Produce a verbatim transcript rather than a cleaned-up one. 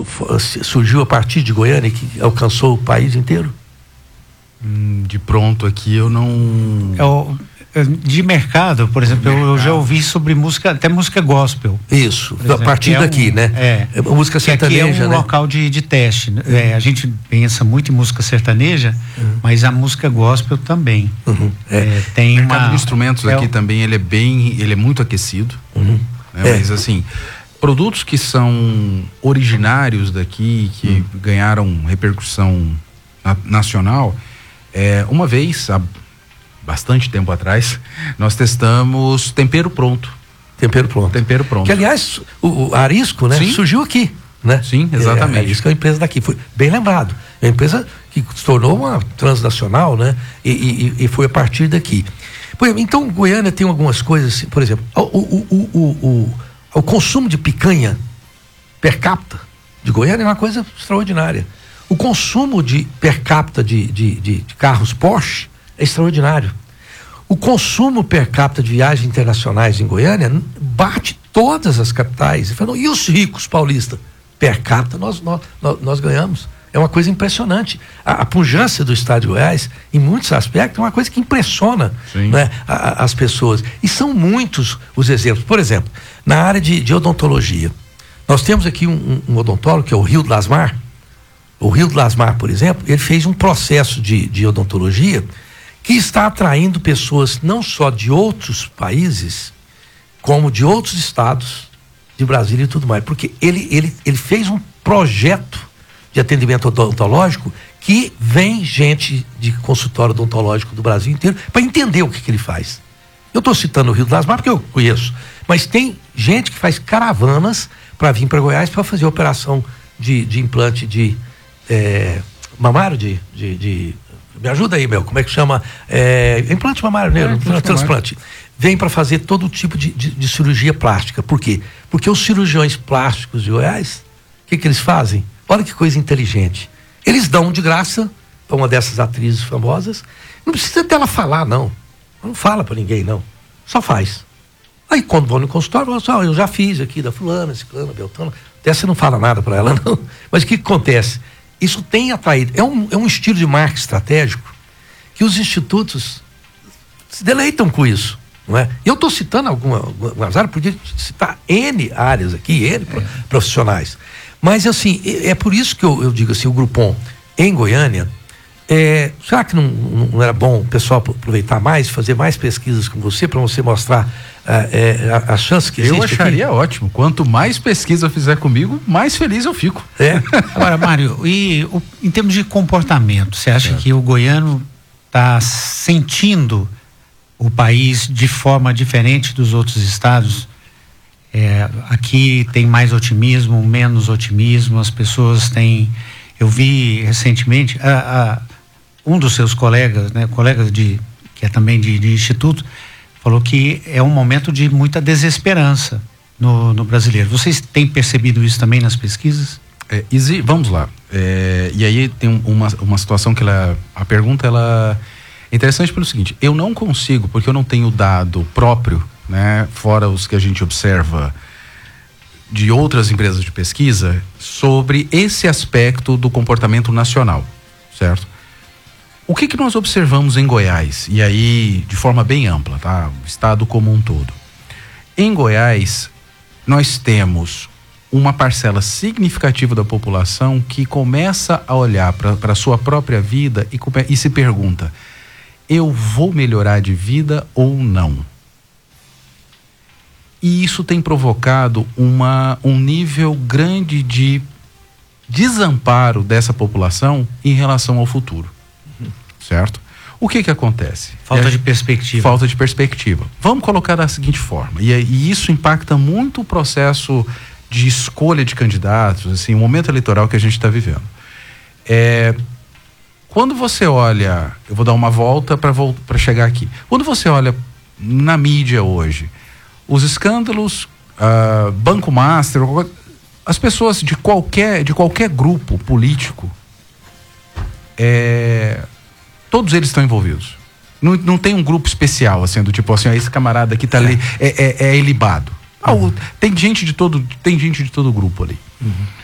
surgiu a partir de Goiânia, que alcançou o país inteiro? Hum, de pronto aqui eu não... É o... De mercado, por exemplo, eu, eu já ouvi sobre música, até música gospel. Isso, exemplo, a partir é daqui, um, né? É. é música sertaneja, aqui é um né? local de, de teste. É, a gente pensa muito em música sertaneja, uhum. mas a música gospel também. Uhum. É. É, tem o mercado uma, de instrumentos é aqui o... também, ele é bem, ele é muito aquecido. Uhum. Né? É. Mas assim, produtos que são originários daqui, que uhum. ganharam repercussão na, nacional, é, uma vez, há bastante tempo atrás, nós testamos tempero pronto. Tempero pronto. Tempero pronto. Que, aliás, o, o Arisco, né? Sim. Surgiu aqui, né? Sim, exatamente. É, a Arisco é uma empresa daqui, foi bem lembrado. É uma empresa que se tornou uma transnacional, né? E, e, e foi a partir daqui. Por exemplo, então, Goiânia tem algumas coisas, assim, por exemplo, o, o, o, o, o, o consumo de picanha per capita de Goiânia é uma coisa extraordinária. O consumo de per capita de, de, de, de carros Porsche é extraordinário. O consumo per capita de viagens internacionais em Goiânia bate todas as capitais. E os ricos paulistas? Per capita nós, nós, nós ganhamos. É uma coisa impressionante. A, a pujança do estado de Goiás, em muitos aspectos, é uma coisa que impressiona, né, a, a, as pessoas. E são muitos os exemplos. Por exemplo, na área de, de odontologia, nós temos aqui um, um odontólogo, que é o Rio de Lasmar. O Rio de Lasmar, por exemplo, ele fez um processo de, de odontologia que está atraindo pessoas não só de outros países, como de outros estados, de Brasília e tudo mais. Porque ele, ele, ele fez um projeto de atendimento odontológico que vem gente de consultório odontológico do Brasil inteiro para entender o que, que ele faz. Eu estou citando o Rio de Lasmar porque eu conheço, mas tem gente que faz caravanas para vir para Goiás para fazer operação de, de implante de é, mamário, de, de, de me ajuda aí, meu, como é que chama? É, implante mamário, né? É, transplante. Vem para fazer todo tipo de, de, de cirurgia plástica. Por quê? Porque os cirurgiões plásticos de Goiás, o que, que eles fazem? Olha que coisa inteligente. Eles dão de graça para uma dessas atrizes famosas. Não precisa dela falar, não. Não fala para ninguém, não. Só faz. Aí quando vão no consultório, falam assim, oh, eu já fiz aqui da fulana, ciclana, beltana. Até você não fala nada para ela, não. Mas o que, que acontece? Isso tem atraído, é um, é um estilo de marketing estratégico que os institutos se deleitam com isso, não é? Eu estou citando alguma, algumas áreas, podia citar N áreas aqui, N é. profissionais, mas assim, é, é por isso que eu, eu digo assim, o Groupon em Goiânia, é, será que não, não era bom o pessoal aproveitar mais, fazer mais pesquisas com você, para você mostrar é, a, a chance que existe? Eu acharia aqui? Ótimo. Quanto mais pesquisa fizer comigo, mais feliz eu fico. É. Agora, Mário, e o, em termos de comportamento, você acha é. que o goiano está sentindo o país de forma diferente dos outros estados? É, aqui tem mais otimismo, menos otimismo, as pessoas têm... Eu vi recentemente a, a, um dos seus colegas, né, colegas de, que é também de, de instituto, falou que é um momento de muita desesperança no, no brasileiro. Vocês têm percebido isso também nas pesquisas? É, exi, vamos lá. É, e aí tem uma, uma situação que ela, a pergunta ela é interessante pelo seguinte: eu não consigo, porque eu não tenho dado próprio, né, fora os que a gente observa de outras empresas de pesquisa, sobre esse aspecto do comportamento nacional, certo? O que que nós observamos em Goiás? E aí, de forma bem ampla, tá? O estado como um todo. Em Goiás, nós temos uma parcela significativa da população que começa a olhar para a sua própria vida e, e se pergunta: eu vou melhorar de vida ou não? E isso tem provocado uma, um nível grande de desamparo dessa população em relação ao futuro. Certo? O que que acontece? Falta é, de perspectiva. Falta de perspectiva. Vamos colocar da seguinte forma, e, e isso impacta muito o processo de escolha de candidatos, assim, o momento eleitoral que a gente está vivendo. É, quando você olha, eu vou dar uma volta para chegar aqui. Quando você olha na mídia hoje, os escândalos, uh, Banco Master, as pessoas de qualquer, de qualquer grupo político, é, todos eles estão envolvidos. Não, não tem um grupo especial, assim, do tipo assim, esse camarada aqui tá ali, é, é, é ilibado. Ah, o, tem gente de todo, tem gente de todo grupo ali. Uhum.